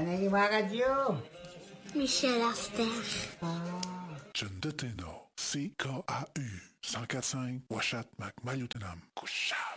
Nagima radio. Michel Aster. John Deteno, CKAU 104.5 Washat McMayutenam Kusha.